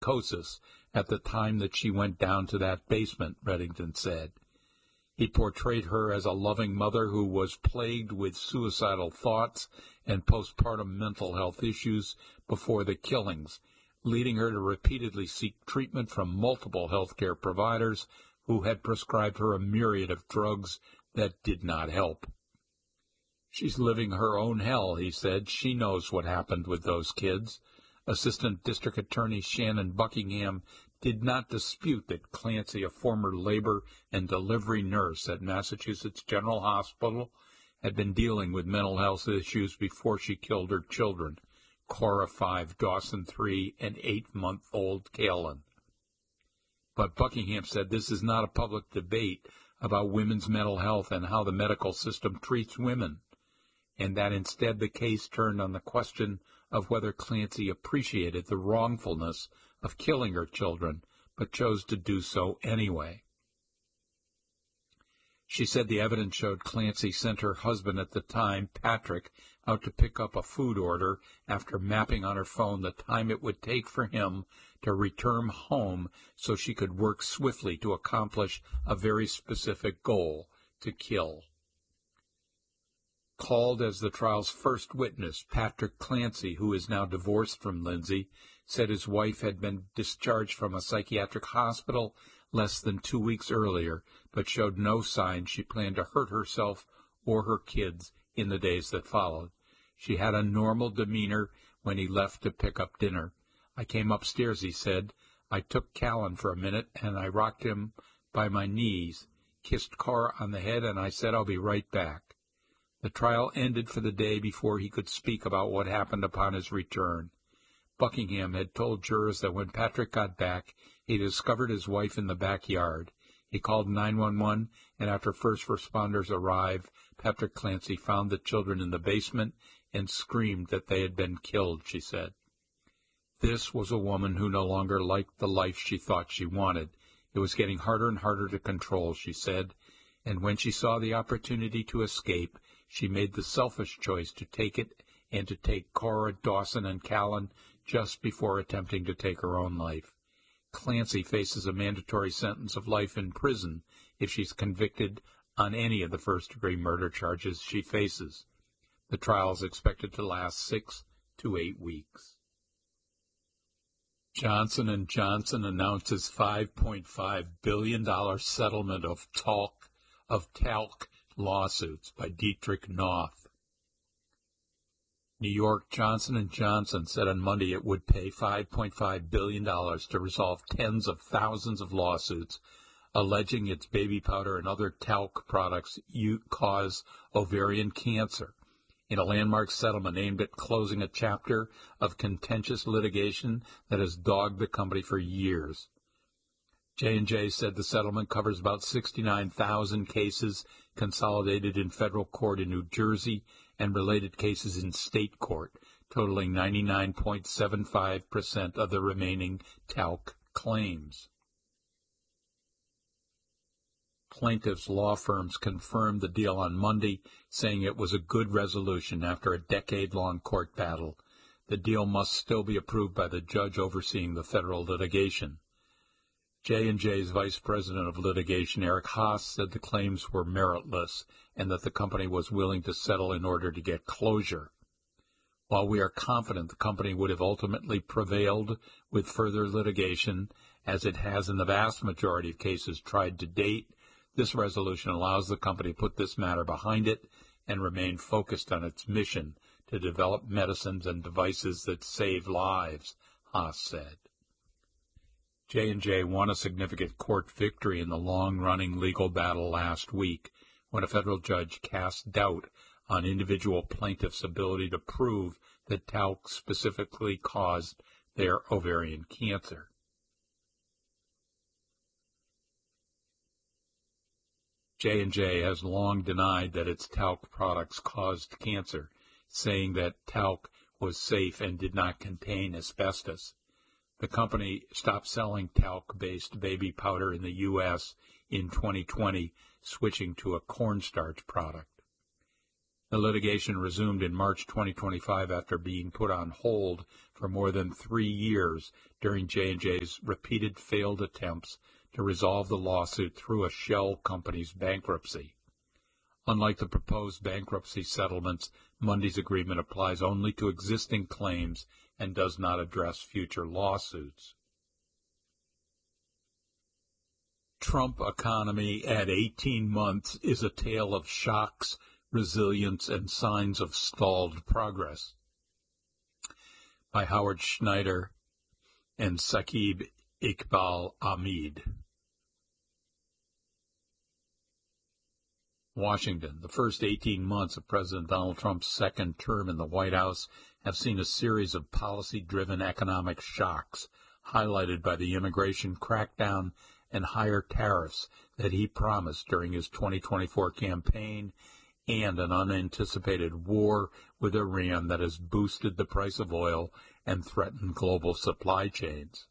psychosis at the time that she went down to that basement, Reddington said. He portrayed her as a loving mother who was plagued with suicidal thoughts and postpartum mental health issues before the killings, leading her to repeatedly seek treatment from multiple healthcare providers who had prescribed her a myriad of drugs that did not help. She's living her own hell, he said. She knows what happened with those kids. Assistant District Attorney Shannon Buckingham did not dispute that Clancy, a former labor and delivery nurse at Massachusetts General Hospital, had been dealing with mental health issues before she killed her children, Cora 5, Dawson 3, and 8-month-old Kaylin. But Buckingham said this is not a public debate about women's mental health and how the medical system treats women, and that instead the case turned on the question of whether Clancy appreciated the wrongfulness of killing her children, but chose to do so anyway. She said the evidence showed Clancy sent her husband at the time, Patrick, out to pick up a food order after mapping on her phone the time it would take for him to return home so she could work swiftly to accomplish a very specific goal, to kill. Called as the trial's first witness, Patrick Clancy, who is now divorced from Lindsay, said his wife had been discharged from a psychiatric hospital less than 2 weeks earlier, but showed no sign she planned to hurt herself or her kids in the days that followed. She had a normal demeanor when he left to pick up dinner. I came upstairs, he said. I took Callan for a minute, and I rocked him by my knees, kissed Cora on the head, and I said, I'll be right back. The trial ended for the day before he could speak about what happened upon his return. Buckingham had told jurors that when Patrick got back, he discovered his wife in the backyard. He called 911, and after first responders arrived, Patrick Clancy found the children in the basement and screamed that they had been killed, she said. This was a woman who no longer liked the life she thought she wanted. It was getting harder and harder to control, she said, and when she saw the opportunity to escape, she made the selfish choice to take it and to take Cora, Dawson, and Callan just before attempting to take her own life. Clancy faces a mandatory sentence of life in prison if she's convicted on any of the first-degree murder charges she faces. The trial is expected to last 6 to 8 weeks. Johnson & Johnson announces $5.5 billion settlement of talc lawsuits by Dietrich Noth. New York Johnson & Johnson said on Monday it would pay $5.5 billion to resolve tens of thousands of lawsuits alleging its baby powder and other talc products cause ovarian cancer, in a landmark settlement aimed at closing a chapter of contentious litigation that has dogged the company for years. J&J said the settlement covers about 69,000 cases consolidated in federal court in New Jersey and related cases in state court, totaling 99.75% of the remaining talc claims. Plaintiffs' law firms confirmed the deal on Monday, saying it was a good resolution after a decade-long court battle. The deal must still be approved by the judge overseeing the federal litigation. J&J's Vice President of Litigation, Eric Haas, said the claims were meritless and that the company was willing to settle in order to get closure. While we are confident the company would have ultimately prevailed with further litigation, as it has in the vast majority of cases tried to date, this resolution allows the company to put this matter behind it and remain focused on its mission to develop medicines and devices that save lives, Haas said. J&J won a significant court victory in the long-running legal battle last week when a federal judge cast doubt on individual plaintiffs' ability to prove that talc specifically caused their ovarian cancer. J&J has long denied that its talc products caused cancer, saying that talc was safe and did not contain asbestos. The company stopped selling talc-based baby powder in the U.S. in 2020, switching to a cornstarch product. The litigation resumed in March 2025 after being put on hold for more than 3 years during J&J's repeated failed attempts to resolve the lawsuit through a shell company's bankruptcy. Unlike the proposed bankruptcy settlements, Monday's agreement applies only to existing claims and does not address future lawsuits. Trump economy at 18 months is a tale of shocks, resilience, and signs of stalled progress, by Howard Schneider and Saqib Iqbal Ahmed. Washington. The first 18 months of President Donald Trump's second term in the White House have seen a series of policy-driven economic shocks, highlighted by the immigration crackdown and higher tariffs that he promised during his 2024 campaign, and an unanticipated war with Iran that has boosted the price of oil and threatened global supply chains.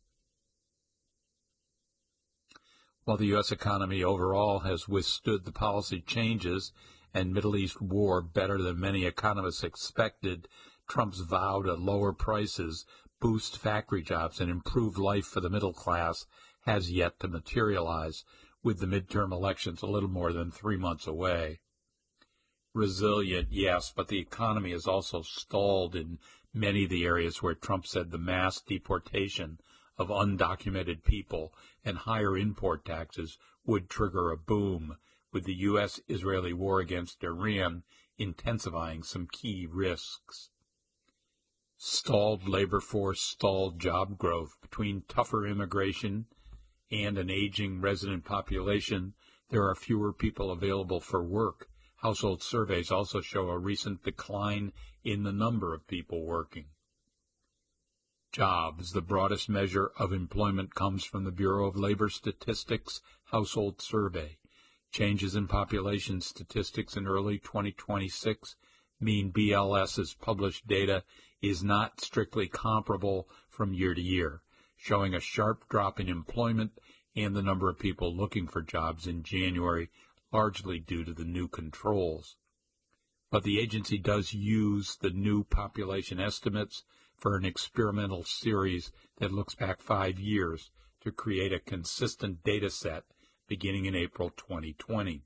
While the U.S. economy overall has withstood the policy changes and Middle East war better than many economists expected, Trump's vow to lower prices, boost factory jobs, and improve life for the middle class has yet to materialize, with the midterm elections a little more than 3 months away. Resilient, yes, but the economy is also stalled in many of the areas where Trump said the mass deportation of undocumented people and higher import taxes would trigger a boom, with the U.S.-Israeli war against Iran intensifying some key risks. Stalled labor force, stalled job growth. Between tougher immigration and an aging resident population, there are fewer people available for work. Household surveys also show a recent decline in the number of people working. Jobs. The broadest measure of employment comes from the Bureau of Labor Statistics Household Survey. Changes in population statistics in early 2026 mean BLS's published data is not strictly comparable from year to year, showing a sharp drop in employment and the number of people looking for jobs in January, largely due to the new controls. But the agency does use the new population estimates for an experimental series that looks back 5 years to create a consistent data set beginning in April 2020.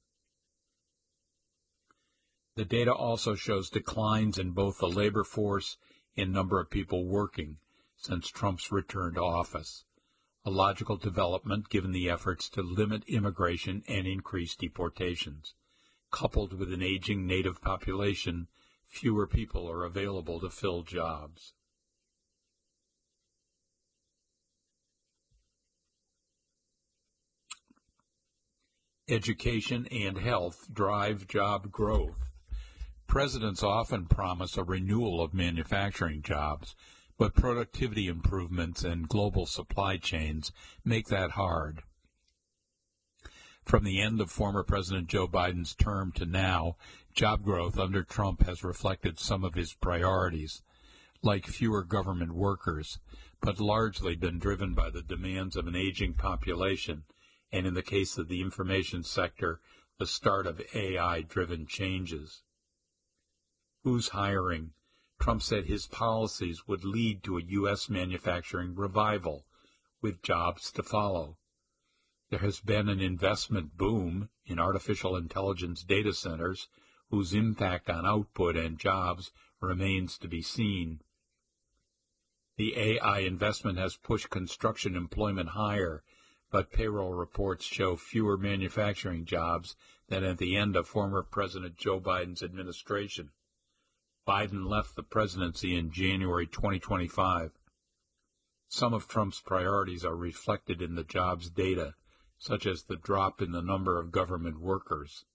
The data also shows declines in both the labor force and number of people working since Trump's return to office, a logical development given the efforts to limit immigration and increase deportations. Coupled with an aging native population, fewer people are available to fill jobs. Education and health drive job growth. Presidents often promise a renewal of manufacturing jobs, but productivity improvements and global supply chains make that hard. From the end of former President Joe Biden's term to now, job growth under Trump has reflected some of his priorities, like fewer government workers, but largely been driven by the demands of an aging population, and in the case of the information sector, the start of AI-driven changes. Who's hiring? Trump said his policies would lead to a U.S. manufacturing revival, with jobs to follow. There has been an investment boom in artificial intelligence data centers, whose impact on output and jobs remains to be seen. The AI investment has pushed construction employment higher, but payroll reports show fewer manufacturing jobs than at the end of former President Joe Biden's administration. Biden left the presidency in January 2025. Some of Trump's priorities are reflected in the jobs data, such as the drop in the number of government workers.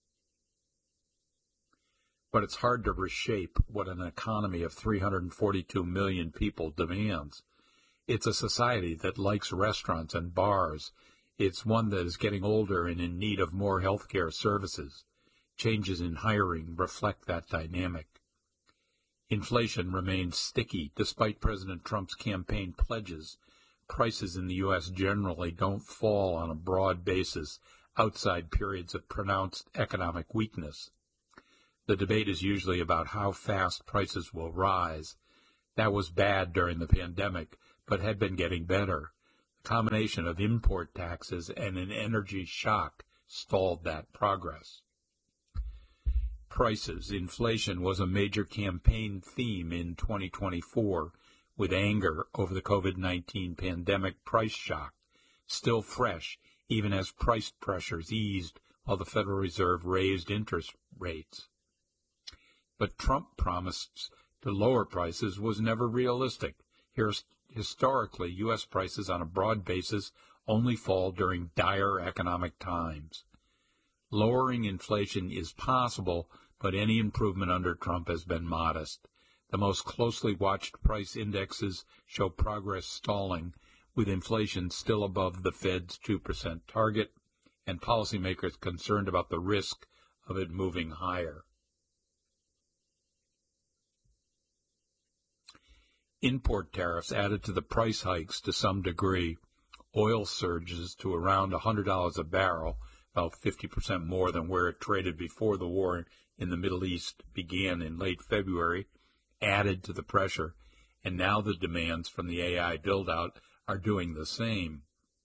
But it's hard to reshape what an economy of 342 million people demands. It's a society that likes restaurants and bars. It's one that is getting older and in need of more health care services. Changes in hiring reflect that dynamic. Inflation remains sticky despite President Trump's campaign pledges. Prices in the U.S. generally don't fall on a broad basis outside periods of pronounced economic weakness. The debate is usually about how fast prices will rise. That was bad during the pandemic, but had been getting better. The combination of import taxes and an energy shock stalled that progress. Prices. Inflation was a major campaign theme in 2024, with anger over the COVID-19 pandemic price shock still fresh, even as price pressures eased while the Federal Reserve raised interest rates. But Trump promised to lower prices was never realistic. Historically, U.S. prices on a broad basis only fall during dire economic times. Lowering inflation is possible, but any improvement under Trump has been modest. The most closely watched price indexes show progress stalling, with inflation still above the Fed's 2% target, and policymakers concerned about the risk of it moving higher. Import tariffs added to the price hikes to some degree. Oil surges to around $100 a barrel, about 50% more than where it traded before the war in the Middle East began in late February, added to the pressure, and now the demands from the AI build-out are doing the same.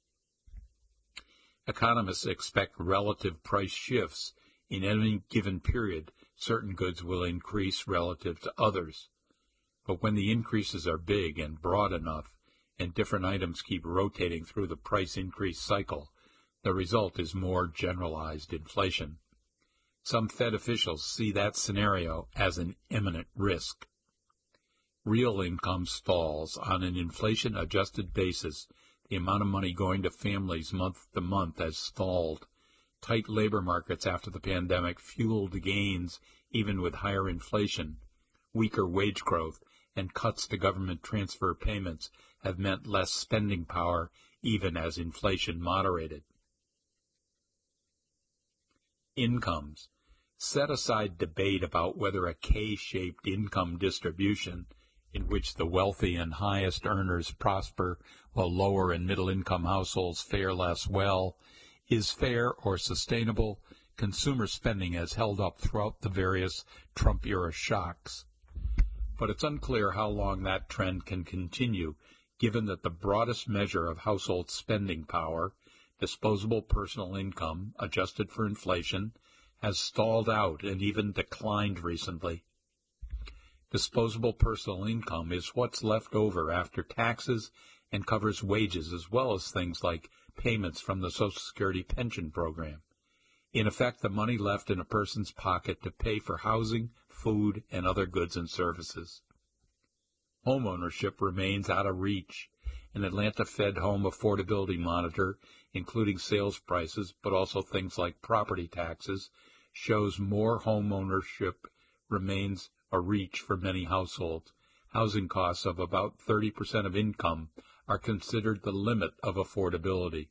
Economists expect relative price shifts. In any given period, certain goods will increase relative to others. But when the increases are big and broad enough, and different items keep rotating through the price increase cycle, the result is more generalized inflation. Some Fed officials see that scenario as an imminent risk. Real income stalls. On an inflation-adjusted basis, the amount of money going to families month to month has stalled. Tight labor markets after the pandemic fueled gains even with higher inflation. Weaker wage growth and cuts to government transfer payments have meant less spending power even as inflation moderated. Incomes. Set aside debate about whether a K-shaped income distribution, in which the wealthy and highest earners prosper while lower and middle-income households fare less well, is fair or sustainable. Consumer spending has held up throughout the various Trump-era shocks. But it's unclear how long that trend can continue, given that the broadest measure of household spending power, disposable personal income, adjusted for inflation, has stalled out and even declined recently. Disposable personal income is what's left over after taxes and covers wages as well as things like payments from the Social Security pension program. In effect, the money left in a person's pocket to pay for housing, food, and other goods and services. Home ownership remains out of reach. An Atlanta Fed home affordability monitor, including sales prices, but also things like property taxes, shows more home ownership remains a reach for many households. Housing costs of about 30% of income are considered the limit of affordability.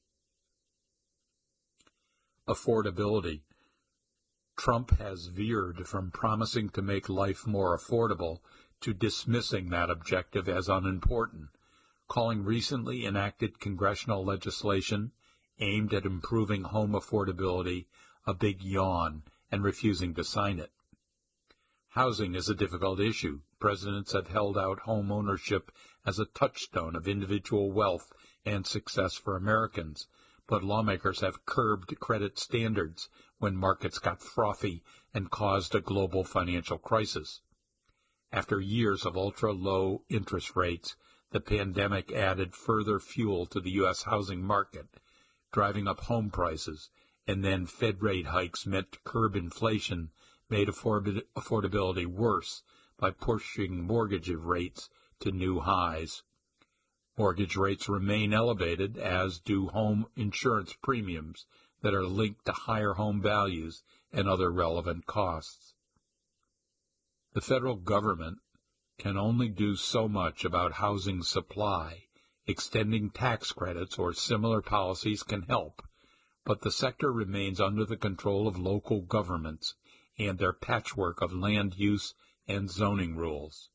Affordability. Trump has veered from promising to make life more affordable to dismissing that objective as unimportant, calling recently enacted congressional legislation aimed at improving home affordability a big yawn and refusing to sign it. Housing is a difficult issue. Presidents have held out home ownership as a touchstone of individual wealth and success for Americans, but lawmakers have curbed credit standards when markets got frothy and caused a global financial crisis. After years of ultra-low interest rates, the pandemic added further fuel to the U.S. housing market, driving up home prices, and then Fed rate hikes meant to curb inflation made affordability worse by pushing mortgage rates to new highs. Mortgage rates remain elevated, as do home insurance premiums that are linked to higher home values and other relevant costs. The federal government can only do so much about housing supply. Extending tax credits or similar policies can help, but the sector remains under the control of local governments and their patchwork of land use and zoning rules.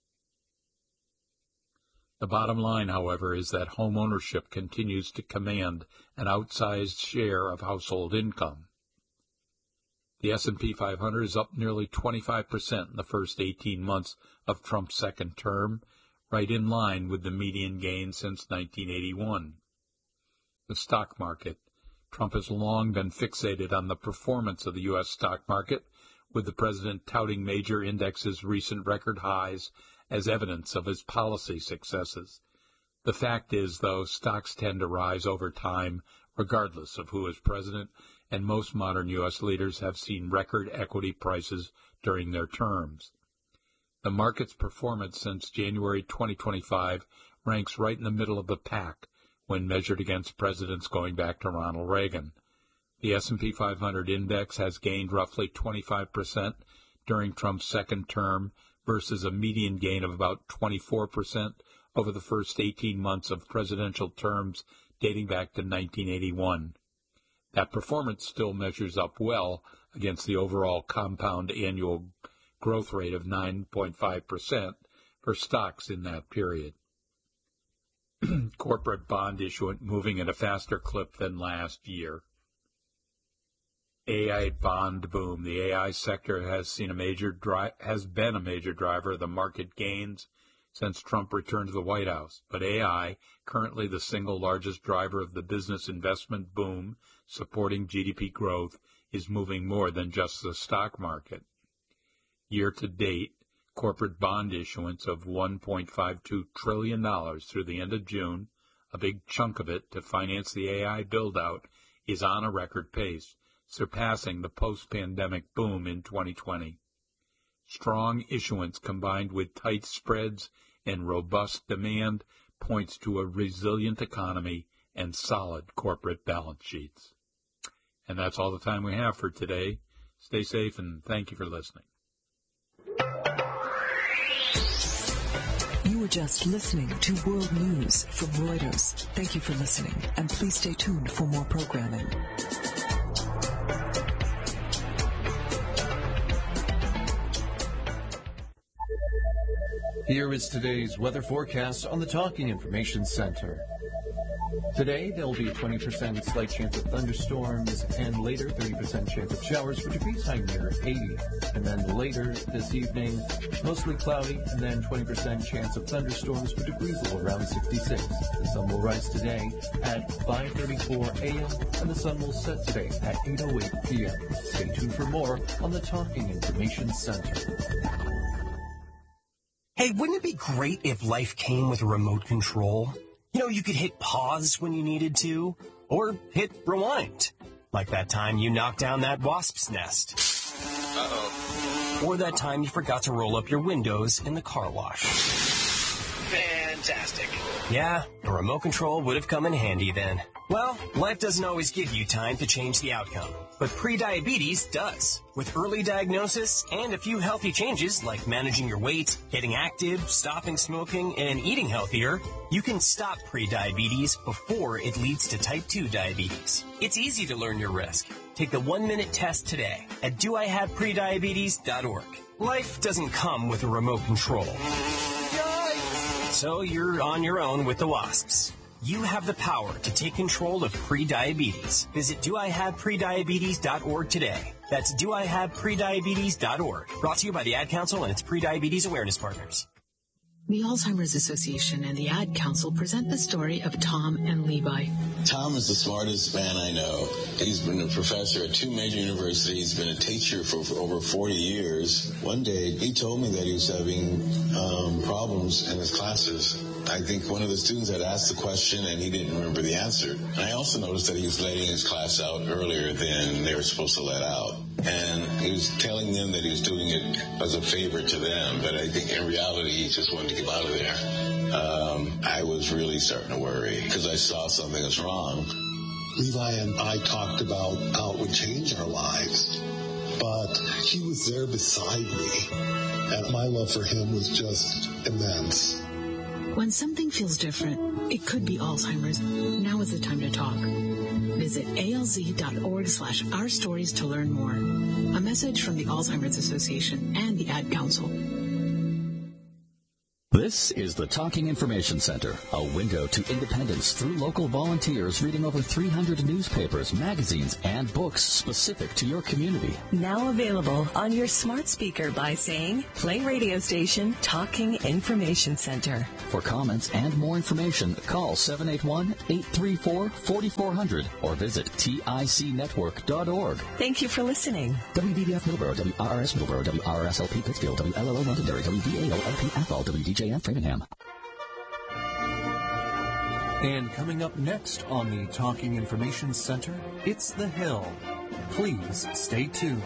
The bottom line, however, is that home ownership continues to command an outsized share of household income. The S&P 500 is up nearly 25% in the first 18 months of Trump's second term, right in line with the median gain since 1981. The stock market. Trump has long been fixated on the performance of the U.S. stock market, with the president touting major indexes' recent record highs as evidence of his policy successes. The fact is, though, stocks tend to rise over time, regardless of who is president, and most modern U.S. leaders have seen record equity prices during their terms. The market's performance since January 2025 ranks right in the middle of the pack when measured against presidents going back to Ronald Reagan. The S&P 500 index has gained roughly 25% during Trump's second term versus a median gain of about 24% over the first 18 months of presidential terms dating back to 1981. That performance still measures up well against the overall compound annual growth rate of 9.5% for stocks in that period. Corporate bond issuance moving at a faster clip than last year. AI bond boom. The AI sector has been a major driver of the market gains since Trump returned to the White House. But AI, currently the single largest driver of the business investment boom supporting GDP growth, is moving more than just the stock market. Year to date, corporate bond issuance of $1.52 trillion through the end of June, a big chunk of it to finance the AI build-out, is on a record pace, surpassing the post-pandemic boom in 2020. Strong issuance combined with tight spreads and robust demand points to a resilient economy and solid corporate balance sheets. And that's all the time we have for today. Stay safe and thank you for listening. You were just listening to World News from Reuters. Thank you for listening, and please stay tuned for more programming. Here is today's weather forecast on the Talking Information Center. Today, there will be a 20% slight chance of thunderstorms, and later 30% chance of showers for degrees high near 80. And then later this evening, mostly cloudy, and then 20% chance of thunderstorms for degrees low around 66. The sun will rise today at 5:34 a.m., and the sun will set today at 8:08 p.m. Stay tuned for more on the Talking Information Center. Hey, wouldn't it be great if life came with a remote control? You know, you could hit pause when you needed to, or hit rewind. Like that time you knocked down that wasp's nest. Uh-oh. Or that time you forgot to roll up your windows in the car wash. Fantastic. Yeah, a remote control would have come in handy then. Well, life doesn't always give you time to change the outcome, but prediabetes does. With early diagnosis and a few healthy changes like managing your weight, getting active, stopping smoking, and eating healthier, you can stop prediabetes before it leads to type 2 diabetes. It's easy to learn your risk. Take the 1-minute test today at doihaveprediabetes.org. Life doesn't come with a remote control. So you're on your own with the wasps. You have the power to take control of prediabetes. Visit doihaveprediabetes.org today. That's doihaveprediabetes.org. Brought to you by the Ad Council and its Prediabetes Awareness Partners. The Alzheimer's Association and the Ad Council present the story of Tom and Levi. Tom is the smartest man I know. He's been a professor at 2 major universities, been a teacher for over 40 years. One day, he told me that he was having problems in his classes. I think one of the students had asked the question and he didn't remember the answer. And I also noticed that he was letting his class out earlier than they were supposed to let out. And he was telling them that he was doing it as a favor to them, but I think in reality he just wanted to get out of there. I was really starting to worry because I saw something was wrong. Levi and I talked about how it would change our lives, but he was there beside me, and my love for him was just immense. When something feels different, it could be Alzheimer's. Now is the time to talk. Visit alz.org/ourstories to learn more. A message from the Alzheimer's Association and the Ad Council. This is the Talking Information Center, a window to independence through local volunteers reading over 300 newspapers, magazines, and books specific to your community. Now available on your smart speaker by saying, play radio station Talking Information Center. For comments and more information, call 781-834-4400 or visit ticnetwork.org. Thank you for listening. WBBF Middleborough, WRRS Middleborough, WRSLP Pittsfield, WLLO Londonderry, WVAO-LP Athol, WDJF Framingham. And coming up next on the Talking Information Center, it's The Hill. Please stay tuned.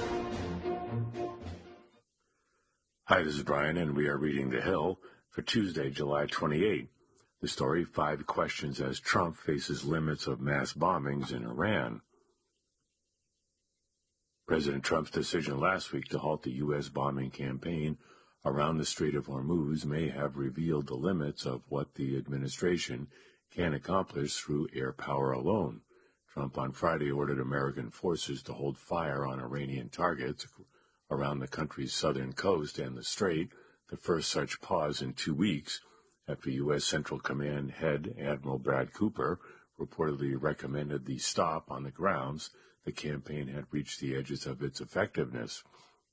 Hi, this is Brian, and we are reading The Hill for Tuesday, July 28. The story, 5 questions as Trump faces limits of mass bombings in Iran. President Trump's decision last week to halt the U.S. bombing campaign around the Strait of Hormuz may have revealed the limits of what the administration can accomplish through air power alone. Trump on Friday ordered American forces to hold fire on Iranian targets around the country's southern coast and the strait, the first such pause in 2 weeks, after U.S. Central Command head Admiral Brad Cooper reportedly recommended the stop on the grounds the campaign had reached the edges of its effectiveness.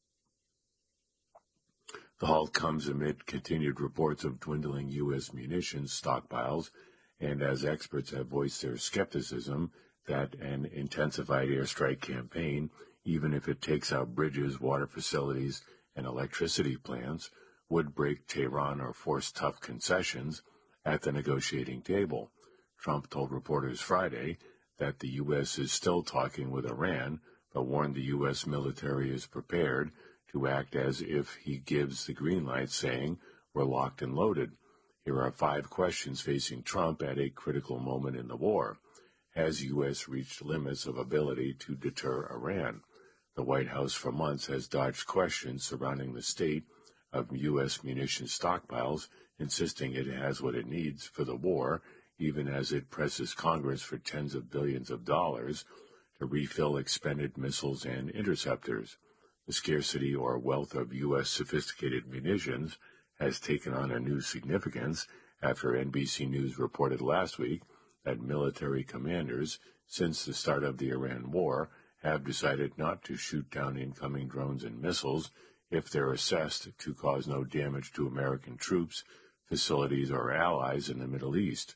The halt comes amid continued reports of dwindling U.S. munitions stockpiles, and as experts have voiced their skepticism that an intensified airstrike campaign, even if it takes out bridges, water facilities, and electricity plants, would break Tehran or force tough concessions at the negotiating table. Trump told reporters Friday that the U.S. is still talking with Iran, but warned the U.S. military is prepared to act as if he gives the green light, saying, "We're locked and loaded." Here are 5 questions facing Trump at a critical moment in the war. Has U.S. reached limits of ability to deter Iran? The White House for months has dodged questions surrounding the state of U.S. munition stockpiles, insisting it has what it needs for the war, even as it presses Congress for tens of billions of dollars to refill expended missiles and interceptors. The scarcity or wealth of U.S. sophisticated munitions has taken on a new significance after NBC News reported last week that military commanders, since the start of the Iran war, have decided not to shoot down incoming drones and missiles if they're assessed to cause no damage to American troops, facilities, or allies in the Middle East.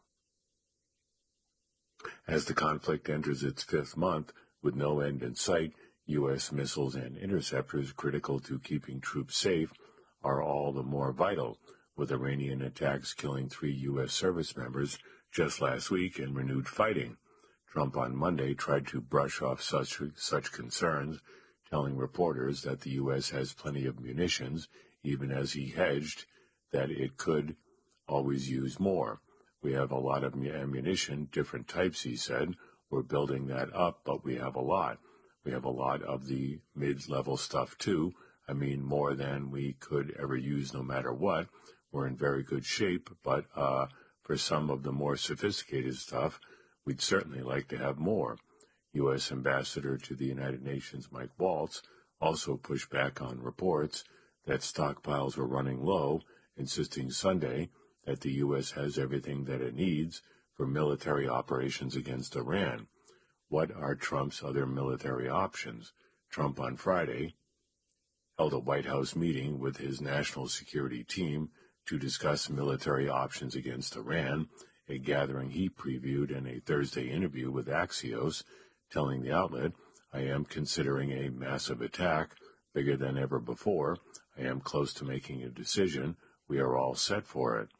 As the conflict enters its 5th month with no end in sight, U.S. missiles and interceptors critical to keeping troops safe are all the more vital, with Iranian attacks killing 3 U.S. service members just last week and renewed fighting. Trump on Monday tried to brush off such concerns, telling reporters that the U.S. has plenty of munitions, even as he hedged that it could always use more. "We have a lot of ammunition, different types," he said. "We're building that up, but we have a lot. We have a lot of the mid-level stuff, too. I mean, more than we could ever use no matter what. We're in very good shape, but for some of the more sophisticated stuff, we'd certainly like to have more." U.S. Ambassador to the United Nations Mike Waltz also pushed back on reports that stockpiles were running low, insisting Sunday that the U.S. has everything that it needs for military operations against Iran. What are Trump's other military options? Trump on Friday held a White House meeting with his national security team to discuss military options against Iran, a gathering he previewed in a Thursday interview with Axios, telling the outlet, "I am considering a massive attack, bigger than ever before. I am close to making a decision. We are all set for it."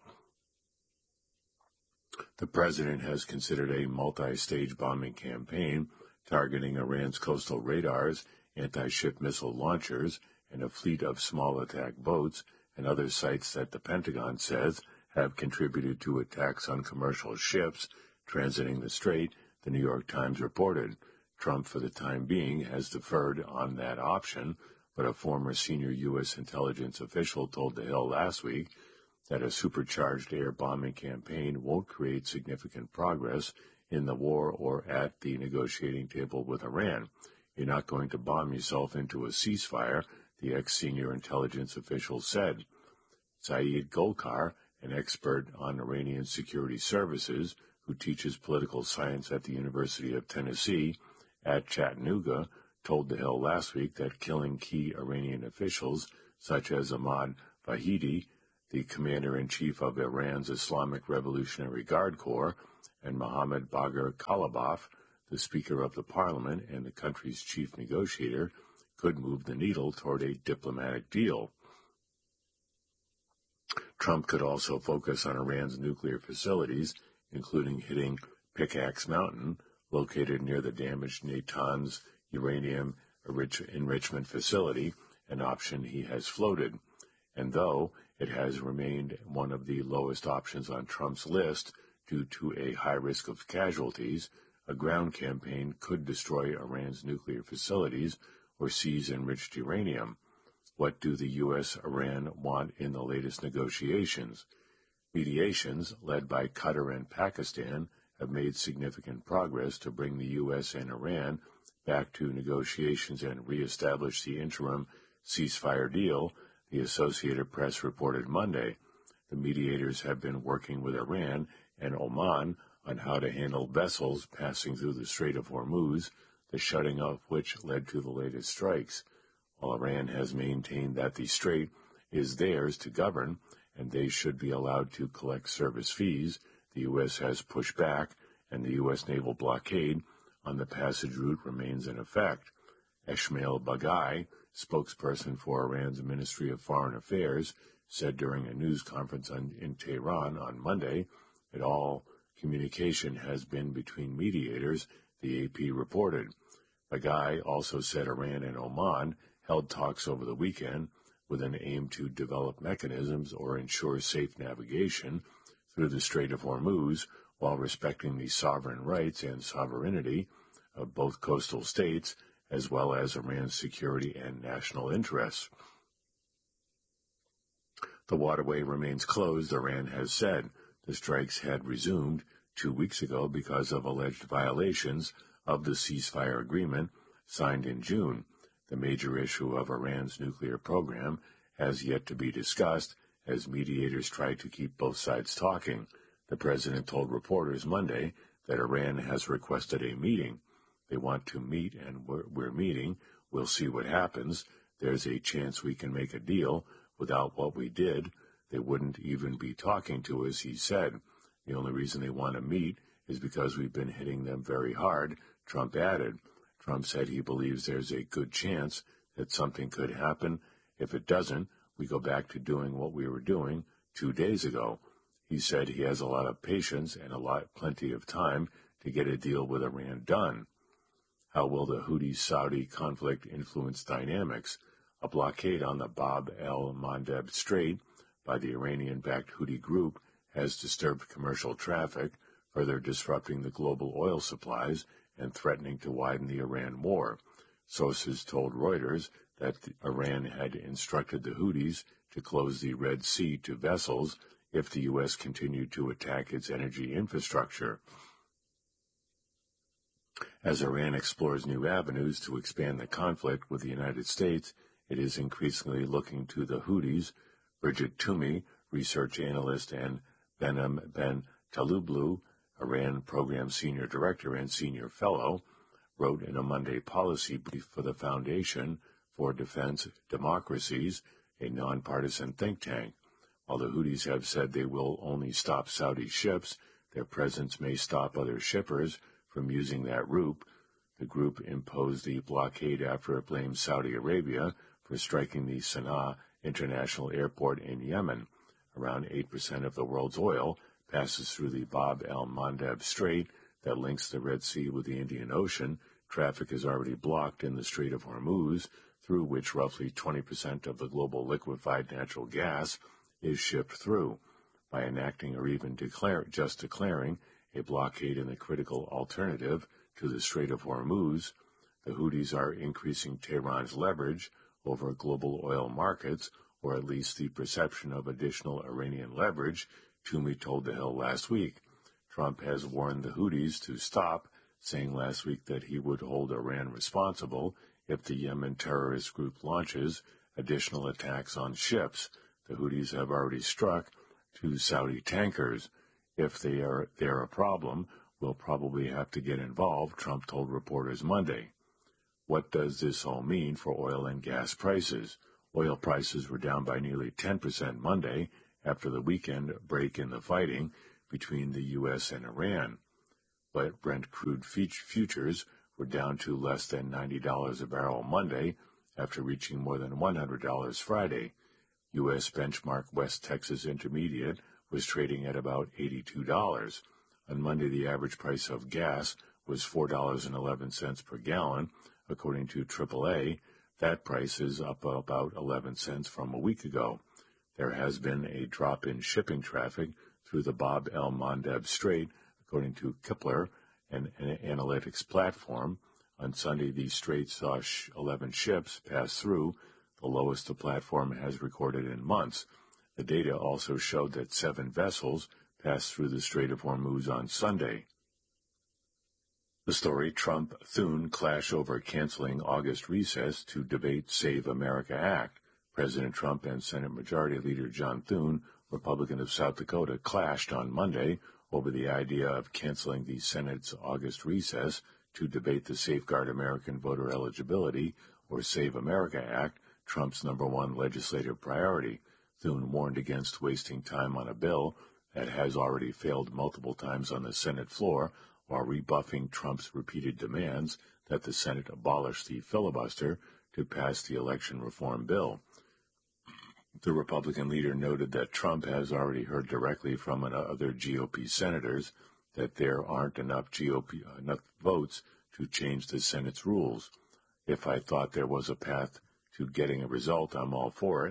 The president has considered a multi-stage bombing campaign targeting Iran's coastal radars, anti-ship missile launchers, and a fleet of small attack boats and other sites that the Pentagon says have contributed to attacks on commercial ships transiting the strait, the New York Times reported. Trump, for the time being, has deferred on that option, but a former senior U.S. intelligence official told The Hill last week that a supercharged air bombing campaign won't create significant progress in the war or at the negotiating table with Iran. "You're not going to bomb yourself into a ceasefire," the ex-senior intelligence official said. Saeed Golkar, an expert on Iranian security services who teaches political science at the University of Tennessee at Chattanooga, told The Hill last week that killing key Iranian officials, such as Ahmad Vahidi, the commander-in-chief of Iran's Islamic Revolutionary Guard Corps, and Mohammad Bagher Kalibaf, the Speaker of the Parliament and the country's chief negotiator, could move the needle toward a diplomatic deal. Trump could also focus on Iran's nuclear facilities, including hitting Pickaxe Mountain, located near the damaged Natanz uranium enrichment facility, an option he has floated. And though it has remained one of the lowest options on Trump's list due to a high risk of casualties, a ground campaign could destroy Iran's nuclear facilities or seize enriched uranium. What do the U.S.-Iran want in the latest negotiations? Mediations, led by Qatar and Pakistan, have made significant progress to bring the U.S. and Iran back to negotiations and reestablish the interim ceasefire deal, the Associated Press reported Monday. The mediators have been working with Iran and Oman on how to handle vessels passing through the Strait of Hormuz, the shutting of which led to the latest strikes. While Iran has maintained that the strait is theirs to govern and they should be allowed to collect service fees, the U.S. has pushed back, and the U.S. naval blockade on the passage route remains in effect. Esmail Baghai, spokesperson for Iran's Ministry of Foreign Affairs, said during a news conference in Tehran on Monday that all communication has been between mediators, the AP reported. Baghai also said Iran and Oman held talks over the weekend with an aim to develop mechanisms or ensure safe navigation through the Strait of Hormuz while respecting the sovereign rights and sovereignty of both coastal states, as well as Iran's security and national interests. The waterway remains closed, Iran has said. The strikes had resumed 2 weeks ago because of alleged violations of the ceasefire agreement signed in June. The major issue of Iran's nuclear program has yet to be discussed as mediators try to keep both sides talking. The president told reporters Monday that Iran has requested a meeting. They want to meet, and we're meeting. We'll see what happens. There's a chance we can make a deal. Without what we did, they wouldn't even be talking to us, he said. The only reason they want to meet is because we've been hitting them very hard, Trump added. Trump said he believes there's a good chance that something could happen. If it doesn't, we go back to doing what we were doing 2 days ago. He said he has a lot of patience and plenty of time to get a deal with Iran done. How will the Houthi-Saudi conflict influence dynamics? A blockade on the Bab el-Mandeb Strait by the Iranian-backed Houthi group has disturbed commercial traffic, further disrupting the global oil supplies and threatening to widen the Iran war. Sources told Reuters that Iran had instructed the Houthis to close the Red Sea to vessels if the U.S. continued to attack its energy infrastructure. As Iran explores new avenues to expand the conflict with the United States, it is increasingly looking to the Houthis. Bridget Toomey, research analyst, and Behnam Ben Talublu, Iran Program Senior Director and Senior Fellow, wrote in a Monday policy brief for the Foundation for Defense Democracies, a nonpartisan think tank. While the Houthis have said they will only stop Saudi ships, their presence may stop other shippers from using that route. The group imposed the blockade after it blamed Saudi Arabia for striking the Sana'a International Airport in Yemen. Around 8% of the world's oil passes through the Bab el-Mandeb Strait that links the Red Sea with the Indian Ocean. Traffic is already blocked in the Strait of Hormuz, through which roughly 20% of the global liquefied natural gas is shipped through. By enacting or even declaring a blockade in the critical alternative to the Strait of Hormuz, the Houthis are increasing Tehran's leverage over global oil markets, or at least the perception of additional Iranian leverage, Toomey told The Hill last week. Trump has warned the Houthis to stop, saying last week that he would hold Iran responsible if the Yemen terrorist group launches additional attacks on ships. The Houthis have already struck 2 Saudi tankers. If they're a problem, we'll probably have to get involved, Trump told reporters Monday. What does this all mean for oil and gas prices? Oil prices were down by nearly 10% Monday after the weekend break in the fighting between the U.S. and Iran. But Brent crude futures were down to less than $90 a barrel Monday after reaching more than $100 Friday. U.S. benchmark West Texas Intermediate was trading at about $82. On Monday, the average price of gas was $4.11 per gallon, according to AAA. That price is up about 11 cents from a week ago. There has been a drop in shipping traffic through the Bab el-Mandeb Strait, according to Kpler, an analytics platform. On Sunday, the strait saw 11 ships pass through, the lowest the platform has recorded in months. The data also showed that 7 vessels passed through the Strait of Hormuz on Sunday. The story, Trump-Thune clash over canceling August recess to debate Save America Act. President Trump and Senate Majority Leader John Thune, Republican of South Dakota, clashed on Monday over the idea of canceling the Senate's August recess to debate the Safeguard American Voter Eligibility, or Save America Act, Trump's #1 legislative priority. Thune warned against wasting time on a bill that has already failed multiple times on the Senate floor, while rebuffing Trump's repeated demands that the Senate abolish the filibuster to pass the election reform bill. The Republican leader noted that Trump has already heard directly from other GOP senators that there aren't enough votes to change the Senate's rules. If I thought there was a path to getting a result, I'm all for it.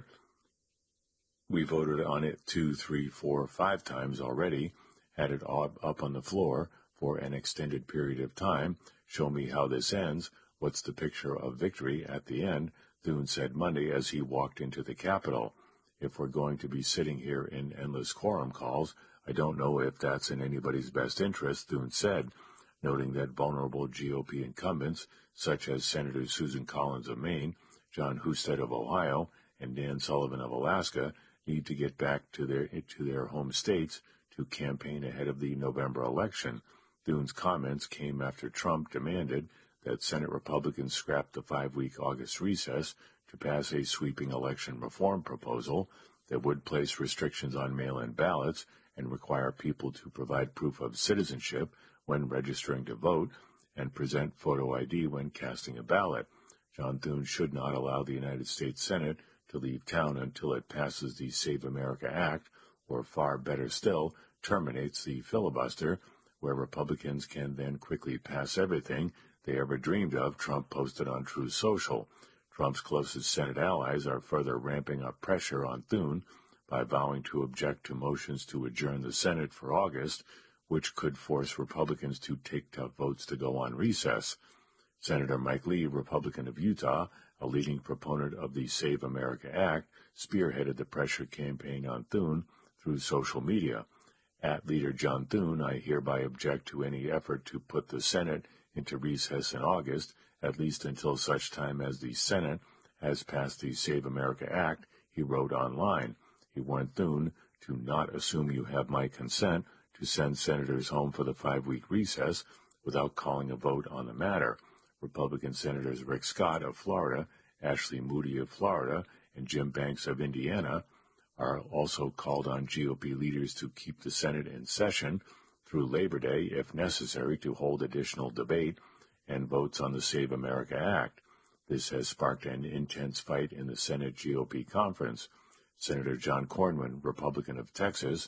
We voted on it 2, 3, 4, 5 times already, had it up on the floor for an extended period of time. Show me how this ends. What's the picture of victory at the end? Thune said Monday as he walked into the Capitol. If we're going to be sitting here in endless quorum calls, I don't know if that's in anybody's best interest, Thune said, noting that vulnerable GOP incumbents, such as Senators Susan Collins of Maine, John Husted of Ohio, and Dan Sullivan of Alaska, need to get back to their home states to campaign ahead of the November election. Thune's comments came after Trump demanded that Senate Republicans scrap the 5-week August recess to pass a sweeping election reform proposal that would place restrictions on mail-in ballots and require people to provide proof of citizenship when registering to vote and present photo ID when casting a ballot. John Thune should not allow the United States Senate to leave town until it passes the Save America Act, or far better still, terminates the filibuster, where Republicans can then quickly pass everything they ever dreamed of, Trump posted on Truth Social. Trump's closest Senate allies are further ramping up pressure on Thune by vowing to object to motions to adjourn the Senate for August, which could force Republicans to take tough votes to go on recess. Senator Mike Lee, Republican of Utah, a leading proponent of the Save America Act, spearheaded the pressure campaign on Thune through social media. At Leader John Thune, I hereby object to any effort to put the Senate into recess in August, at least until such time as the Senate has passed the Save America Act, he wrote online. He warned Thune to not assume you have my consent to send senators home for the 5-week recess without calling a vote on the matter. Republican Senators Rick Scott of Florida, Ashley Moody of Florida, and Jim Banks of Indiana are also called on GOP leaders to keep the Senate in session through Labor Day, if necessary, to hold additional debate and votes on the Save America Act. This has sparked an intense fight in the Senate GOP conference. Senator John Cornyn, Republican of Texas,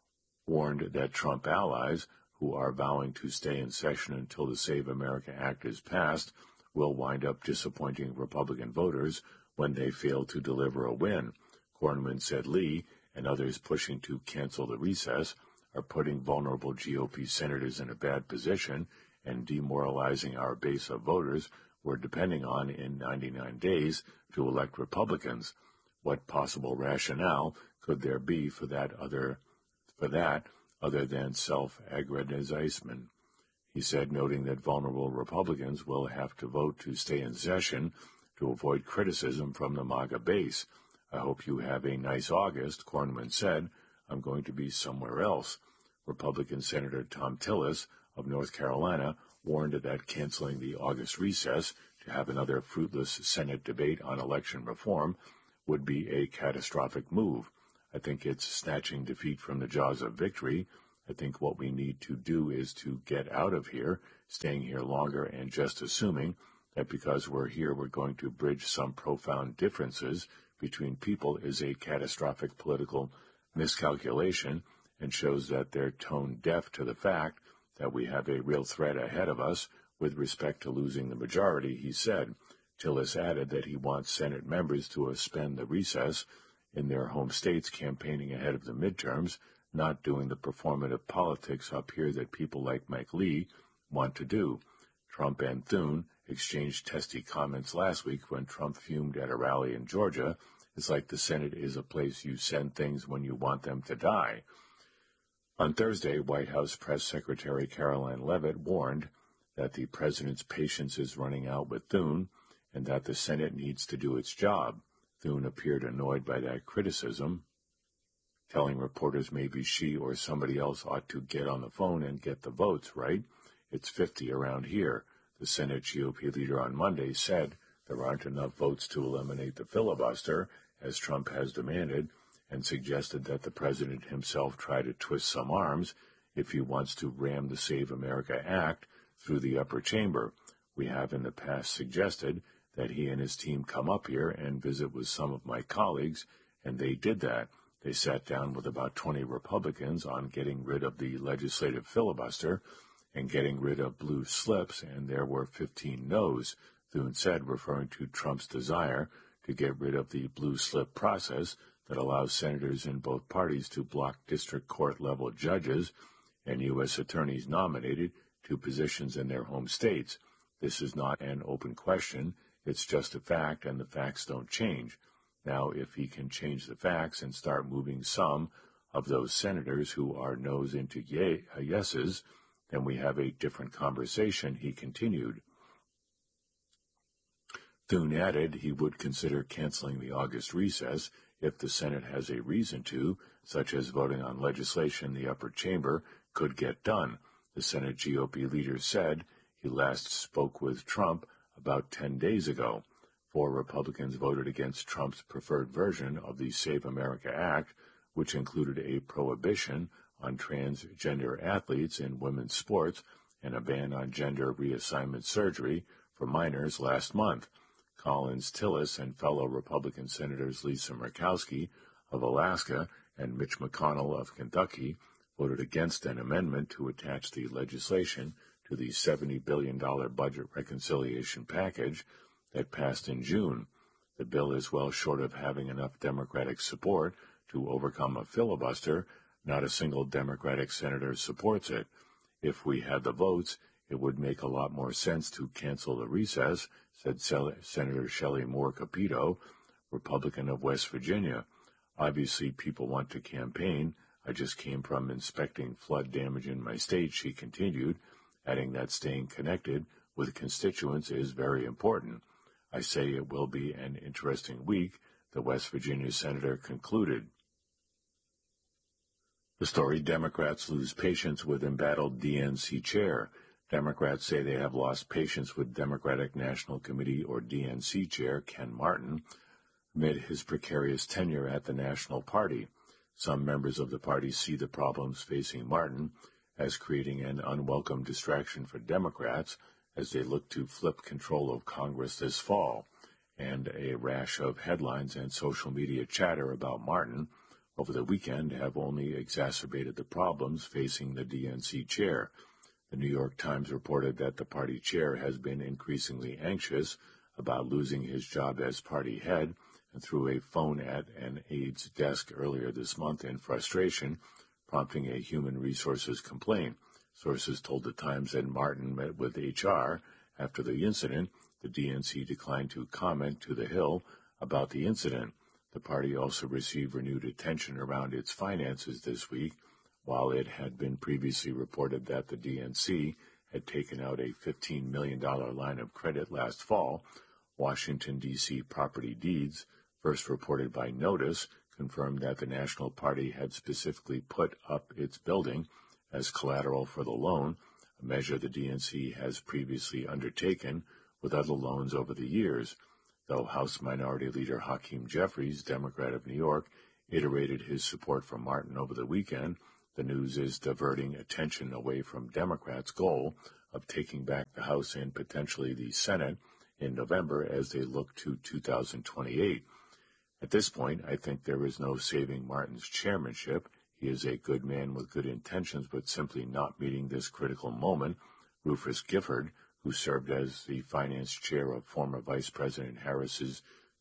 warned that Trump allies, who are vowing to stay in session until the Save America Act is passed, will wind up disappointing Republican voters when they fail to deliver a win. Cornyn said Lee and others pushing to cancel the recess are putting vulnerable GOP senators in a bad position and demoralizing our base of voters we're depending on in 99 days to elect Republicans. What possible rationale could there be for that other than self-aggrandizement? He said, noting that vulnerable Republicans will have to vote to stay in session to avoid criticism from the MAGA base. I hope you have a nice August, Cornyn said. I'm going to be somewhere else. Republican Senator Thom Tillis of North Carolina warned that canceling the August recess to have another fruitless Senate debate on election reform would be a catastrophic move. I think it's snatching defeat from the jaws of victory. I think what we need to do is to get out of here, staying here longer and just assuming that because we're here we're going to bridge some profound differences between people is a catastrophic political miscalculation and shows that they're tone deaf to the fact that we have a real threat ahead of us with respect to losing the majority, he said. Tillis added that he wants Senate members to spend the recess in their home states campaigning ahead of the midterms, not doing the performative politics up here that people like Mike Lee want to do. Trump and Thune exchanged testy comments last week when Trump fumed at a rally in Georgia. It's like the Senate is a place you send things when you want them to die. On Thursday, White House Press Secretary Caroline Leavitt warned that the president's patience is running out with Thune and that the Senate needs to do its job. Thune appeared annoyed by that criticism, telling reporters maybe she or somebody else ought to get on the phone and get the votes, right? It's 50 around here. The Senate GOP leader on Monday said there aren't enough votes to eliminate the filibuster, as Trump has demanded, and suggested that the president himself try to twist some arms if he wants to ram the Save America Act through the upper chamber. We have in the past suggested that he and his team come up here and visit with some of my colleagues, and they did that. They sat down with about 20 Republicans on getting rid of the legislative filibuster and getting rid of blue slips, and there were 15 no's, Thune said, referring to Trump's desire to get rid of the blue slip process that allows senators in both parties to block district court-level judges and U.S. attorneys nominated to positions in their home states. This is not an open question. It's just a fact, and the facts don't change. Now, if he can change the facts and start moving some of those senators who are no's into yeses, then we have a different conversation, he continued. Thune added he would consider canceling the August recess if the Senate has a reason to, such as voting on legislation the upper chamber could get done. The Senate GOP leader said he last spoke with Trump about 10 days ago. 4 Republicans voted against Trump's preferred version of the Save America Act, which included a prohibition on transgender athletes in women's sports and a ban on gender reassignment surgery for minors last month. Collins Tillis and fellow Republican Senators Lisa Murkowski of Alaska and Mitch McConnell of Kentucky voted against an amendment to attach the legislation to the $70 billion budget reconciliation package that passed in June. The bill is well short of having enough Democratic support to overcome a filibuster. Not a single Democratic senator supports it. If we had the votes, it would make a lot more sense to cancel the recess, said Senator Shelley Moore Capito, Republican of West Virginia. Obviously, people want to campaign. I just came from inspecting flood damage in my state, she continued, adding that staying connected with constituents is very important. I say it will be an interesting week, the West Virginia senator concluded. The story, Democrats lose patience with embattled DNC chair. Democrats say they have lost patience with Democratic National Committee or DNC chair Ken Martin amid his precarious tenure at the National Party. Some members of the party see the problems facing Martin as creating an unwelcome distraction for Democrats as they look to flip control of Congress this fall, and a rash of headlines and social media chatter about Martin over the weekend have only exacerbated the problems facing the DNC chair. The New York Times reported that the party chair has been increasingly anxious about losing his job as party head and threw a phone at an aide's desk earlier this month in frustration, prompting a human resources complaint. Sources told the Times that Martin met with HR after the incident. The DNC declined to comment to The Hill about the incident. The party also received renewed attention around its finances this week, while it had been previously reported that the DNC had taken out a $15 million line of credit last fall. Washington, D.C. property deeds first reported by Notice, confirmed that the National Party had specifically put up its building as collateral for the loan, a measure the DNC has previously undertaken with other loans over the years, though House Minority Leader Hakeem Jeffries, Democrat of New York, iterated his support for Martin over the weekend. The news is diverting attention away from Democrats' goal of taking back the House and potentially the Senate in November as they look to 2028. At this point, I think there is no saving Martin's chairmanship. He is a good man with good intentions, but simply not meeting this critical moment. Rufus Gifford, who served as the finance chair of former Vice President Harris's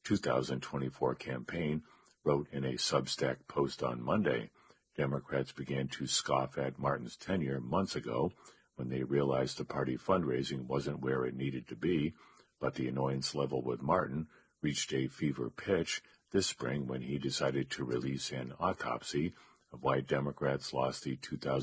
2024 campaign, wrote in a Substack post on Monday, Democrats began to scoff at Martin's tenure months ago when they realized the party fundraising wasn't where it needed to be, but the annoyance level with Martin reached a fever pitch this spring when he decided to release an autopsy of why Democrats lost the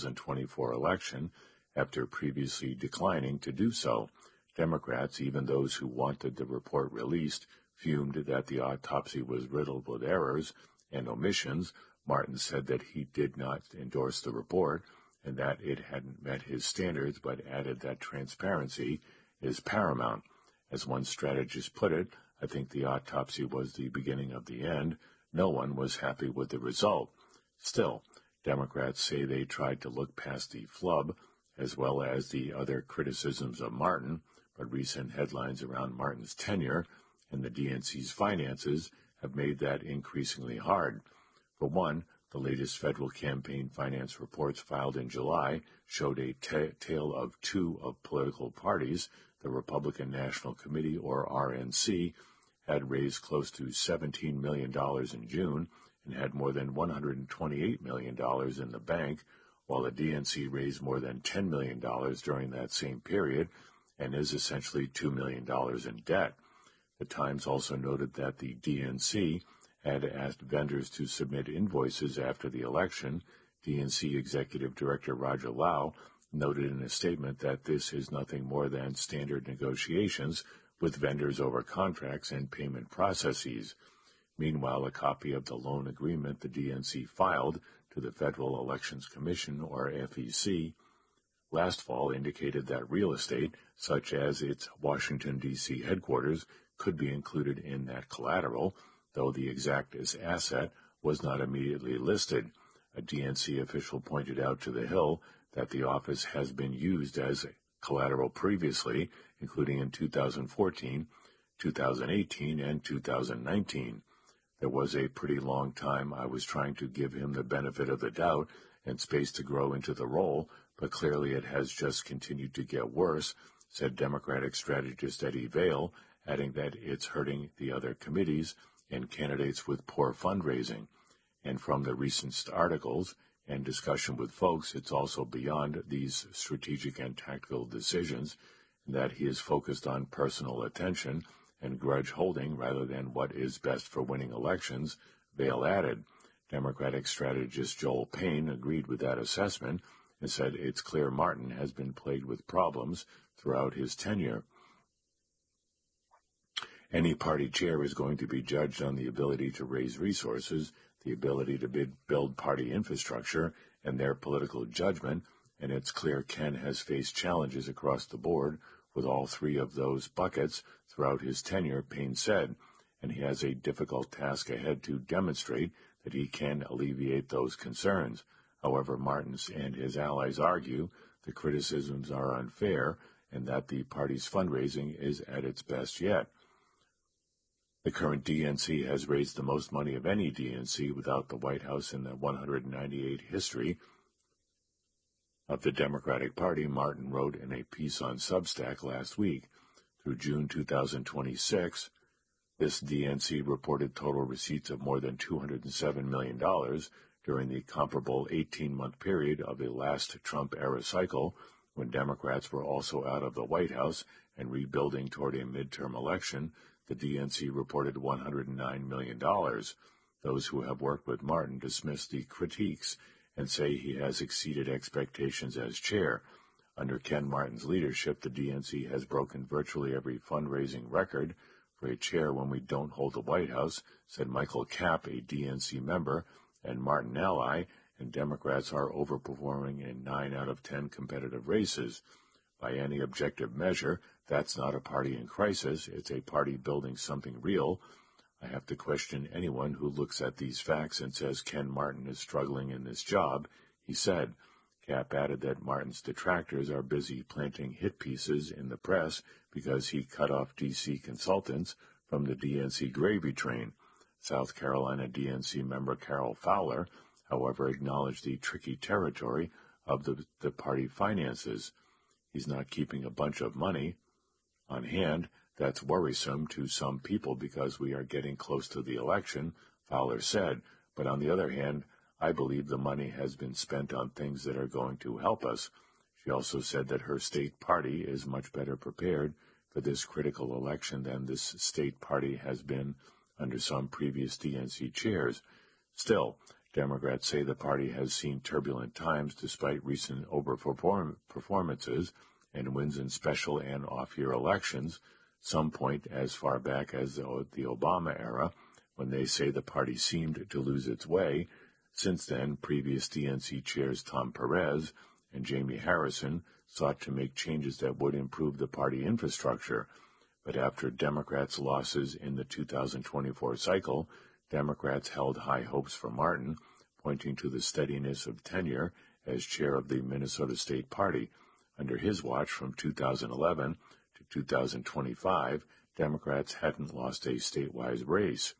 2024 election after previously declining to do so. Democrats, even those who wanted the report released, fumed that the autopsy was riddled with errors and omissions. Martin said that he did not endorse the report and that it hadn't met his standards, but added that transparency is paramount. As one strategist put it, I think the autopsy was the beginning of the end. No one was happy with the result. Still, Democrats say they tried to look past the flub as well as the other criticisms of Martin, but recent headlines around Martin's tenure and the DNC's finances have made that increasingly hard. For one, the latest federal campaign finance reports filed in July showed a tale of two of political parties. The Republican National Committee, or RNC, had raised close to $17 million in June and had more than $128 million in the bank, while the DNC raised more than $10 million during that same period and is essentially $2 million in debt. The Times also noted that the DNC had asked vendors to submit invoices after the election. DNC Executive Director Roger Lau noted in a statement that this is nothing more than standard negotiations with vendors over contracts and payment processes. Meanwhile, a copy of the loan agreement the DNC filed to the Federal Elections Commission, or FEC, last fall indicated that real estate, such as its Washington, D.C. headquarters, could be included in that collateral, though the exact asset was not immediately listed. A DNC official pointed out to The Hill that the office has been used as collateral previously, including in 2014, 2018, and 2019. There was a pretty long time I was trying to give him the benefit of the doubt and space to grow into the role, but clearly it has just continued to get worse, said Democratic strategist Eddie Vail, adding that it's hurting the other committees and candidates with poor fundraising. And from the recent articles and discussion with folks, it's also beyond these strategic and tactical decisions that he is focused on personal attention and grudge holding rather than what is best for winning elections, Vail added. Democratic strategist Joel Payne agreed with that assessment and said it's clear Martin has been plagued with problems throughout his tenure. Any party chair is going to be judged on the ability to raise resources, the ability to build party infrastructure, and their political judgment, and it's clear Ken has faced challenges across the board with all three of those buckets throughout his tenure, Payne said, and he has a difficult task ahead to demonstrate that he can alleviate those concerns. However, Martin and his allies argue the criticisms are unfair and that the party's fundraising is at its best yet. The current DNC has raised the most money of any DNC without the White House in the 198 history of the Democratic Party, Martin wrote in a piece on Substack last week. Through June 2026, this DNC reported total receipts of more than $207 million during the comparable 18-month period of the last Trump-era cycle, when Democrats were also out of the White House and rebuilding toward a midterm election. The DNC reported $109 million. Those who have worked with Martin dismiss the critiques and say he has exceeded expectations as chair. Under Ken Martin's leadership, the DNC has broken virtually every fundraising record for a chair when we don't hold the White House, said Michael Kapp, a DNC member and Martin ally, and Democrats are overperforming in 9 out of 10 competitive races. By any objective measure, that's not a party in crisis. It's a party building something real. I have to question anyone who looks at these facts and says Ken Martin is struggling in this job, he said. Kapp added that Martin's detractors are busy planting hit pieces in the press because he cut off D.C. consultants from the DNC gravy train. South Carolina DNC member Carol Fowler, however, acknowledged the tricky territory of the party finances. He's not keeping a bunch of money on hand. That's worrisome to some people because we are getting close to the election, Fowler said. But on the other hand, I believe the money has been spent on things that are going to help us. She also said that her state party is much better prepared for this critical election than this state party has been under some previous DNC chairs. Still, Democrats say the party has seen turbulent times despite recent overperformances and wins in special and off-year elections, some point as far back as the Obama era, when they say the party seemed to lose its way. Since then, previous DNC chairs Tom Perez and Jamie Harrison sought to make changes that would improve the party infrastructure. But after Democrats' losses in the 2024 cycle, Democrats held high hopes for Martin, pointing to the steadiness of tenure as chair of the Minnesota State Party. Under his watch from 2011 to 2025, Democrats hadn't lost a statewide race.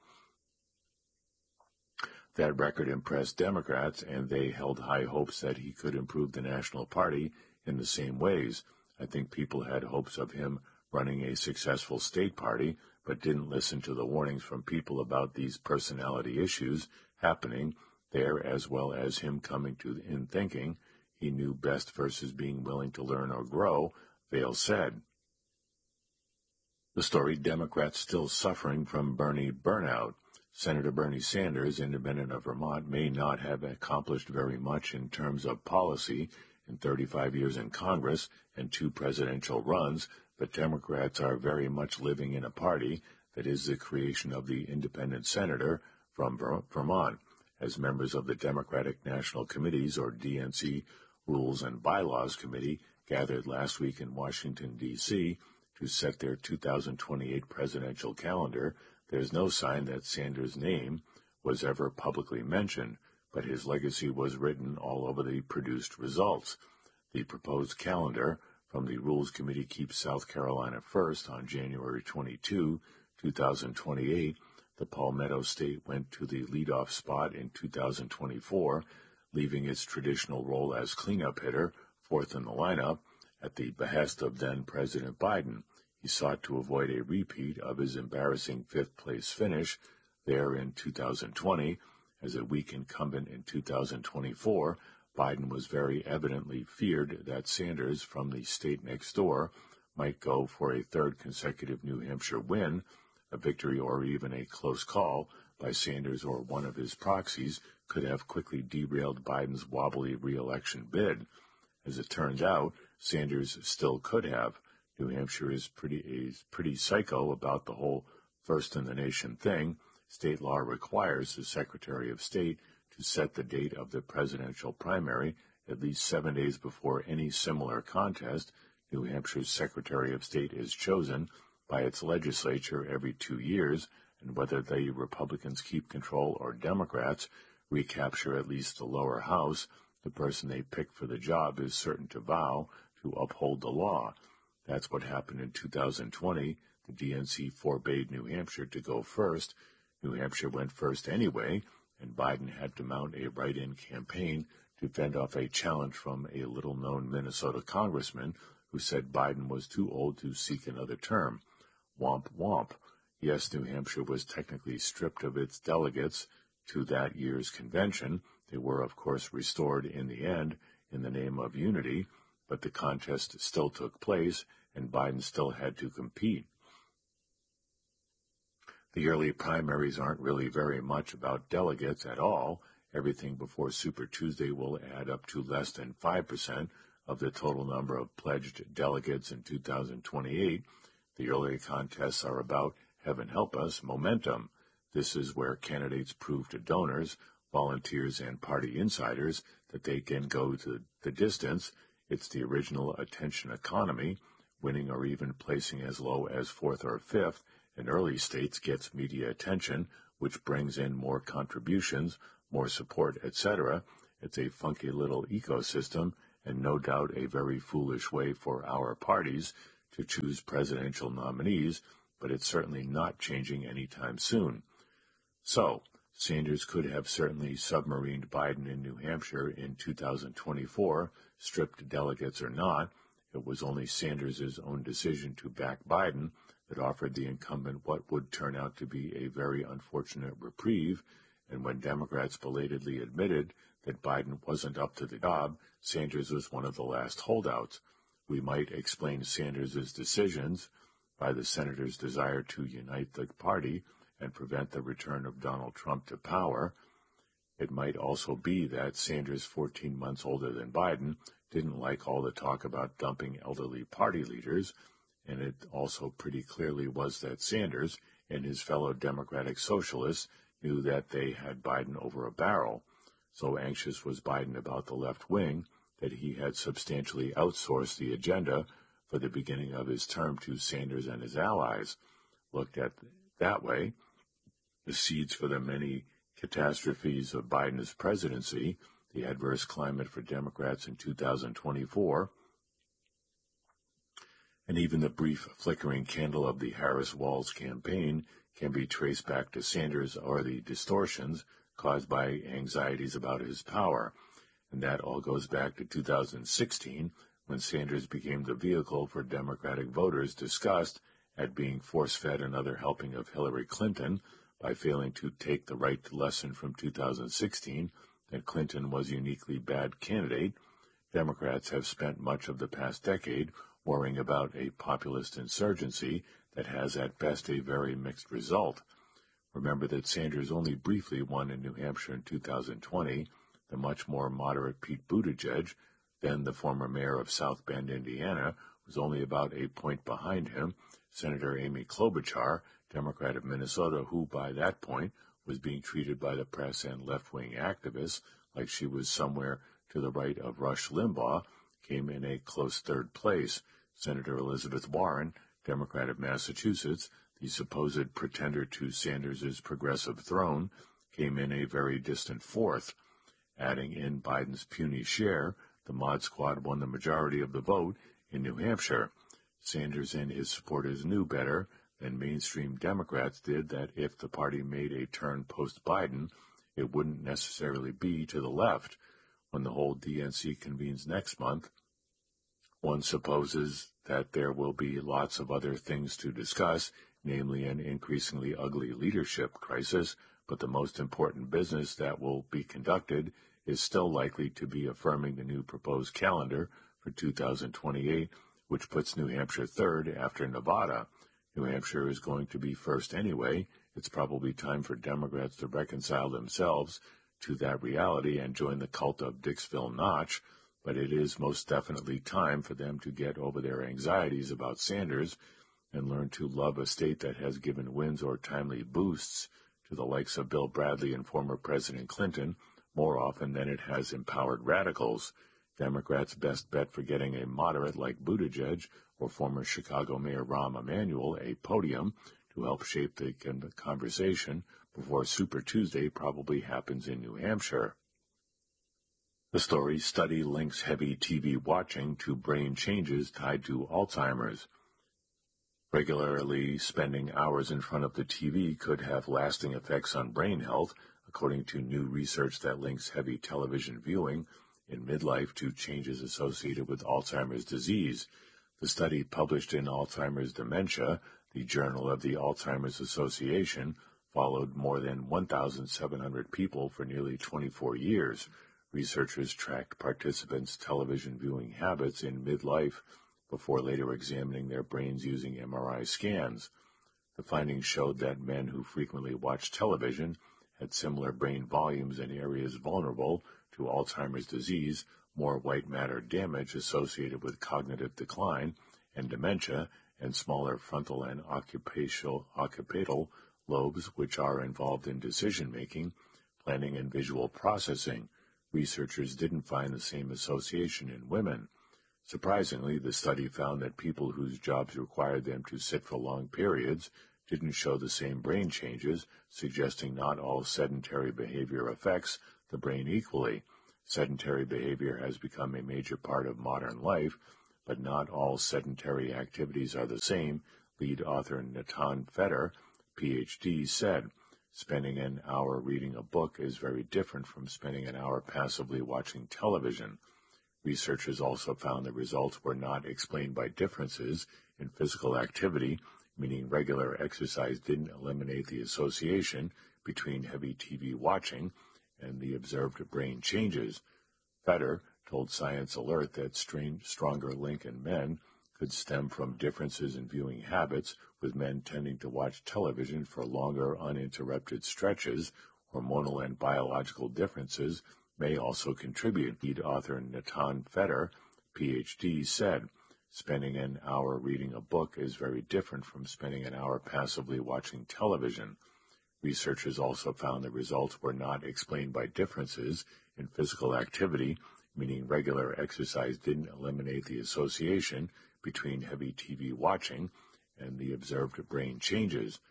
That record impressed Democrats, and they held high hopes that he could improve the national party in the same ways. I think people had hopes of him running a successful state party, but didn't listen to the warnings from people about these personality issues happening there, as well as him coming to in thinking he knew best versus being willing to learn or grow, Vail said. The story, Democrats still suffering from Bernie burnout. Senator Bernie Sanders, independent of Vermont, may not have accomplished very much in terms of policy in 35 years in Congress and 2 presidential runs, but Democrats are very much living in a party that is the creation of the independent senator from Vermont. As members of the Democratic National Committees, or DNC, Rules and Bylaws Committee gathered last week in Washington, D.C. to set their 2028 presidential calendar, there's no sign that Sanders' name was ever publicly mentioned, but his legacy was written all over the produced results. The proposed calendar from the Rules Committee keeps South Carolina first on January 22, 2028. The Palmetto State went to the leadoff spot in 2024, leaving its traditional role as cleanup hitter, fourth in the lineup, at the behest of then-President Biden. He sought to avoid a repeat of his embarrassing fifth-place finish there in 2020. As a weak incumbent in 2024, Biden was very evidently feared that Sanders from the state next door might go for a third consecutive New Hampshire win. A victory or even a close call by Sanders or one of his proxies could have quickly derailed Biden's wobbly re-election bid. As it turns out, Sanders still could have. New Hampshire is pretty psycho about the whole first-in-the-nation thing. State law requires the Secretary of State to set the date of the presidential primary at least 7 days before any similar contest. New Hampshire's Secretary of State is chosen by its legislature every 2 years, and whether the Republicans keep control or Democrats recapture at least the lower house, the person they pick for the job is certain to vow to uphold the law. That's what happened in 2020. The DNC forbade New Hampshire to go first. New Hampshire went first anyway, and Biden had to mount a write-in campaign to fend off a challenge from a little-known Minnesota congressman who said Biden was too old to seek another term. Womp womp. Yes, New Hampshire was technically stripped of its delegates to that year's convention. They were, of course, restored in the end in the name of unity, but the contest still took place, and Biden still had to compete. The early primaries aren't really very much about delegates at all. Everything before Super Tuesday will add up to less than 5% of the total number of pledged delegates in 2028. The earlier contests are about heaven help us, momentum. This is where candidates prove to donors, volunteers, and party insiders that they can go to the distance. It's the original attention economy. Winning or even placing as low as 4th or 5th in early states gets media attention, which brings in more contributions, more support, etc. It's a funky little ecosystem, and no doubt a very foolish way for our parties to choose presidential nominees, but it's certainly not changing anytime soon. So, Sanders could have certainly submarined Biden in New Hampshire in 2024, stripped delegates or not. It was only Sanders' own decision to back Biden that offered the incumbent what would turn out to be a very unfortunate reprieve, and when Democrats belatedly admitted that Biden wasn't up to the job, Sanders was one of the last holdouts. We might explain Sanders' decisions by the senator's desire to unite the party and prevent the return of Donald Trump to power. It might also be that Sanders, 14 months older than Biden, didn't like all the talk about dumping elderly party leaders, and it also pretty clearly was that Sanders and his fellow Democratic socialists knew that they had Biden over a barrel. So anxious was Biden about the left wing that he had substantially outsourced the agenda for the beginning of his term to Sanders and his allies. Looked at that way, the seeds for the many catastrophes of Biden's presidency, the adverse climate for Democrats in 2024, and even the brief flickering candle of the Harris-Walz campaign can be traced back to Sanders or the distortions caused by anxieties about his power. And that all goes back to 2016, when Sanders became the vehicle for Democratic voters disgust at being force-fed another helping of Hillary Clinton by failing to take the right lesson from 2016 that Clinton was a uniquely bad candidate. Democrats have spent much of the past decade worrying about a populist insurgency that has at best a very mixed result. Remember that Sanders only briefly won in New Hampshire in 2020. The much more moderate Pete Buttigieg, then the former mayor of South Bend, Indiana, was only about a point behind him. Senator Amy Klobuchar, Democrat of Minnesota, who by that point was being treated by the press and left-wing activists like she was somewhere to the right of Rush Limbaugh, came in a close third place. Senator Elizabeth Warren, Democrat of Massachusetts, the supposed pretender to Sanders' progressive throne, came in a very distant fourth. Adding in Biden's puny share, the Mod Squad won the majority of the vote in New Hampshire. Sanders and his supporters knew better than mainstream Democrats did that if the party made a turn post-Biden, it wouldn't necessarily be to the left. When the whole DNC convenes next month, one supposes that there will be lots of other things to discuss, namely an increasingly ugly leadership crisis, but the most important business that will be conducted is still likely to be affirming the new proposed calendar for 2028, which puts New Hampshire third after Nevada. New Hampshire is going to be first anyway. It's probably time for Democrats to reconcile themselves to that reality and join the cult of Dixville Notch, but it is most definitely time for them to get over their anxieties about Sanders and learn to love a state that has given wins or timely boosts to the likes of Bill Bradley and former President Clinton more often than it has empowered radicals. Democrats' best bet for getting a moderate like Buttigieg or former Chicago Mayor Rahm Emanuel a podium to help shape the conversation before Super Tuesday probably happens in New Hampshire. The story study links heavy TV watching to brain changes tied to Alzheimer's. Regularly spending hours in front of the TV could have lasting effects on brain health, according to new research that links heavy television viewing in midlife to changes associated with Alzheimer's disease. The study, published in Alzheimer's Dementia, the Journal of the Alzheimer's Association, followed more than 1,700 people for nearly 24 years. Researchers tracked participants' television viewing habits in midlife before later examining their brains using MRI scans. The findings showed that men who frequently watched television had similar brain volumes in areas vulnerable to Alzheimer's disease, more white matter damage associated with cognitive decline, and dementia, and smaller frontal and occipital lobes, which are involved in decision-making, planning, and visual processing. Researchers didn't find the same association in women. Surprisingly, the study found that people whose jobs required them to sit for long periods didn't show the same brain changes, suggesting not all sedentary behavior affects the brain equally. Sedentary behavior has become a major part of modern life, but not all sedentary activities are the same, lead author Natan Feder, Ph.D., said. Spending an hour reading a book is very different from spending an hour passively watching television. Researchers also found the results were not explained by differences in physical activity, meaning regular exercise didn't eliminate the association between heavy TV watching and the observed brain changes. Feder told Science Alert that stronger link in men could stem from differences in viewing habits, with men tending to watch television for longer uninterrupted stretches. Hormonal and biological differences may also contribute. Lead author Natan Feder, Ph.D., said, spending an hour reading a book is very different from spending an hour passively watching television. Researchers also found the results were not explained by differences in physical activity, meaning regular exercise didn't eliminate the association between heavy TV watching and the observed brain changes.